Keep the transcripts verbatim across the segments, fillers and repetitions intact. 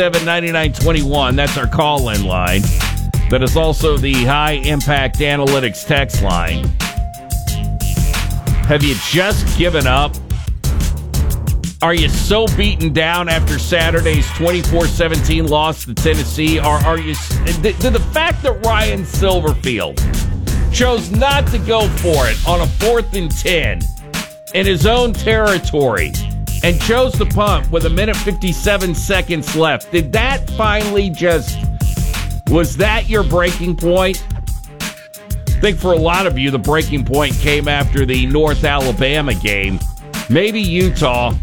seven ninety-nine twenty-one. That's our call-in line. That is also the High Impact Analytics text line. Have you just given up? Are you so beaten down after Saturday's twenty-four seventeen loss to Tennessee? Or are you... Did the fact that Ryan Silverfield chose not to go for it on a fourth and ten in his own territory and chose to punt with a minute fifty-seven seconds left, did that finally just... Was that your breaking point? I think for a lot of you, the breaking point came after the North Alabama game. Maybe Utah...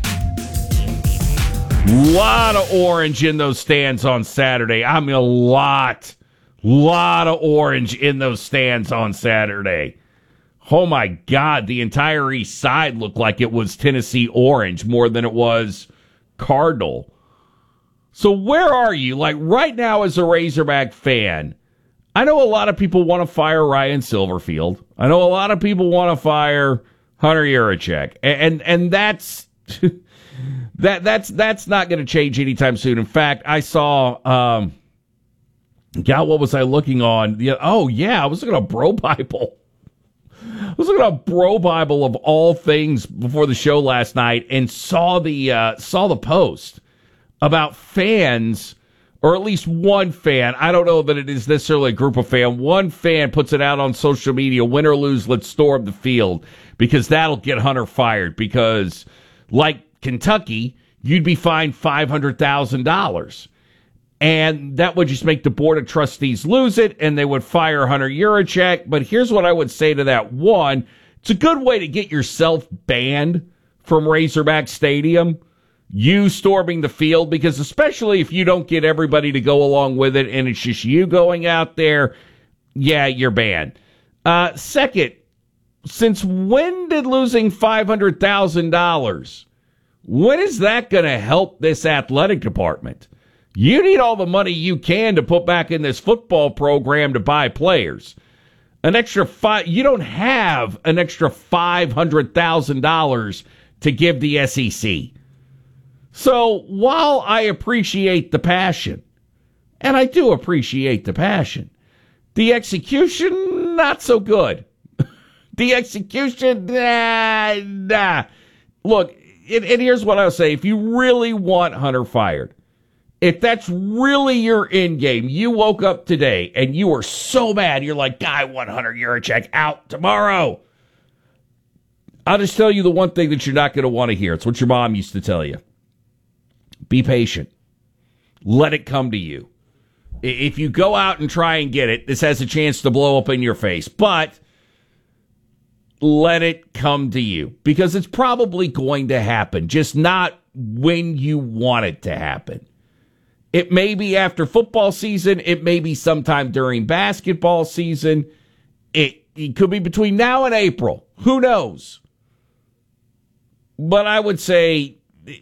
Lot of orange in those stands on Saturday. I mean, a lot, lot of orange in those stands on Saturday. Oh, my God. The entire east side looked like it was Tennessee orange more than it was Cardinal. So where are you? Like, right now as a Razorback fan, I know a lot of people want to fire Ryan Silverfield. I know a lot of people want to fire Hunter Yurachek. And, and, and that's... That that's that's not going to change anytime soon. In fact, I saw, um, God, what was I looking on? Yeah, oh yeah, I was looking at Bro Bible. I was looking at Bro Bible of all things before the show last night, and saw the uh, saw the post about fans, or at least one fan. I don't know that it is necessarily a group of fans. One fan puts it out on social media: win or lose, let's storm the field, because that'll get Hunter fired. Because like Kentucky, you'd be fined five hundred thousand dollars. And that would just make the Board of Trustees lose it, and they would fire Hunter Yurachek. But here's what I would say to that. One, it's a good way to get yourself banned from Razorback Stadium, you storming the field, because especially if you don't get everybody to go along with it and it's just you going out there, yeah, you're banned. Uh, second, since when did losing five hundred thousand dollars... When is that going to help this athletic department? You need all the money you can to put back in this football program to buy players. An extra five, you don't have an extra five hundred thousand dollars to give the S E C. So while I appreciate the passion, and I do appreciate the passion, the execution, not so good. The execution, nah, nah. Look, And, and here's what I'll say. If you really want Hunter fired, if that's really your end game, you woke up today and you were so mad, you're like, I want Hunter Yurachek out tomorrow. I'll just tell you the one thing that you're not going to want to hear. It's what your mom used to tell you. Be patient. Let it come to you. If you go out and try and get it, this has a chance to blow up in your face. But let it come to you, because it's probably going to happen, just not when you want it to happen. It may be after football season. It may be sometime during basketball season. It, it could be between now and April. Who knows? But I would say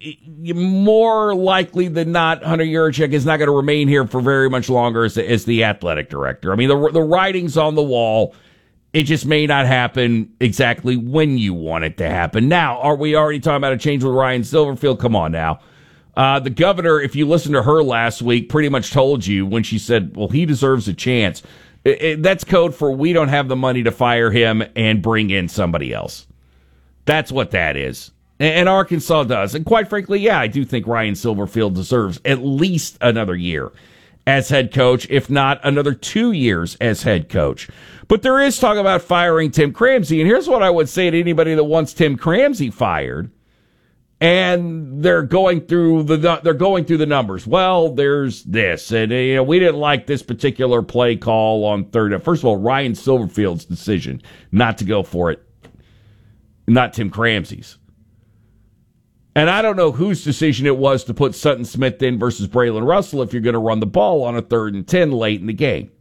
more likely than not, Hunter Yurachek is not going to remain here for very much longer as, as the athletic director. I mean, the, the writing's on the wall. It just may not happen exactly when you want it to happen. Now, are we already talking about a change with Ryan Silverfield? Come on now. Uh, the governor, if you listened to her last week, pretty much told you when she said, well, he deserves a chance. It, it, that's code for we don't have the money to fire him and bring in somebody else. That's what that is. And, and Arkansas does. And quite frankly, yeah, I do think Ryan Silverfield deserves at least another year as head coach, if not another two years as head coach. But there is talk about firing Tim Cramsey, and here's what I would say to anybody that wants Tim Cramsey fired, and they're going through the they're going through the numbers. Well, there's this, and you know we didn't like this particular play call on third. First of all, Ryan Silverfield's decision not to go for it, not Tim Cramsey's. And I don't know whose decision it was to put Sutton Smith in versus Braylon Russell if you're going to run the ball on a third and ten late in the game.